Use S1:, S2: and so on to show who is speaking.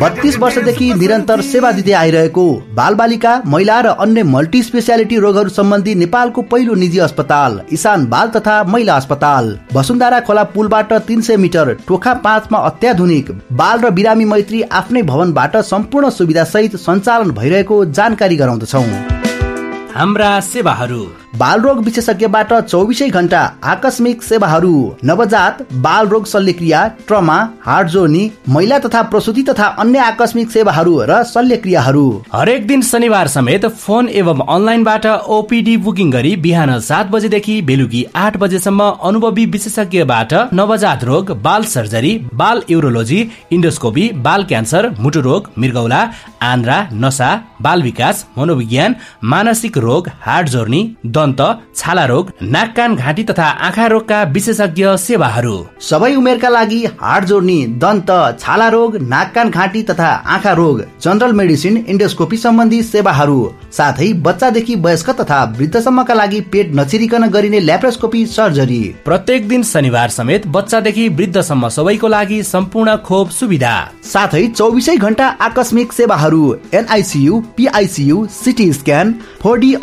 S1: 32 वर्षदेखि निरन्तर सेवा दिँदै आइरहेको बालबालिका, महिला र अन्य मल्टी स्पेशालिटी रोगहरू सम्बन्धी नेपालको पहिलो निजी अस्पताल इशान बाल तथा महिला अस्पताल वसुन्धरा खोला पुलबाट 300 मिटर टोखा 5 मा अत्याधुनिक बाल र बिरामी मैत्री आफ्नै भवनबाट सम्पूर्ण सुविधा सहित सञ्चालन भइरहेको जानकारी गराउँदछौँ।
S2: हाम्रा सेवाहरू:
S1: बालरोग विशेषज्ञबाट 24 घण्टा आकस्मिक सेवाहरू, नवजात बाल रोग शल्यक्रिया, ट्रमा, हार्ट जोर्नी, महिला तथा प्रसुति तथा अन्य आकस्मिक सेवाहरू र शल्यक्रियाहरू।
S2: हरेक दिन शनिबार समेत फोन एवं अनलाइनबाट ओपीडी बुकिङ गरी बिहान 7 बजेदेखि बेलुकी 8 बजेसम्म अनुभवी विशेषज्ञबाट नवजात रोग, बाल सर्जरी, बाल युरोलोजी, इन्डोस्कोपी, बाल क्यान्सर, मुटु रोग, मृगौला, आन्द्रा, नसा, बाल विकास, मनोविज्ञान, मानसिक रोग, हार्ट जोर्नी, दन्त, छाला रोग, नाक कान घाँटी तथा आँखा रोगका विशेषज्ञ सेवाहरू।
S1: सबै उमेरका लागि हार्ट जोर्नी, दन्त, छाला रोग, नाक कान घाँटी तथा आँखा रोग, जनरल मेडिसिन, इन्डोस्कोपी सम्बन्धी सेवाहरू, साथै बच्चादेखि वयस्क तथा वृद्धसम्मका लागि पेट नचिरिकन गरिने ल्याप्रोस्कोपी सर्जरी।
S2: प्रत्येक दिन शनिबार समेत बच्चादेखि वृद्धसम्म सबैको लागि सम्पूर्ण खोप सुविधा,
S1: साथै 24 घण्टा आकस्मिक सेवाहरू, एनआइसियु, पीआइसियु, सिटी स्क्यान, 4D